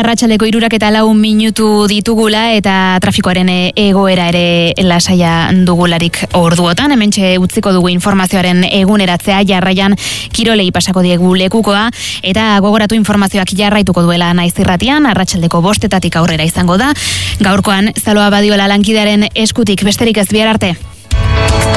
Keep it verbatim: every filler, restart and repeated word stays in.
arratsaldeko hirurak eta lau minutu ditugula eta trafikoaren egoera ere lasaia dugularik orduotan. Hementxe utziko dugu informazioaren eguneratzea, jarraian kirolei pasako diegu lekukoa eta gogoratu informazioak jarraituko duela Naiz Irratian, arratsaldeko bostetatik aurrera izango da. Gaurkoan Zaloa Badiola lankidearen eskutik, besterik ez, bihar arte.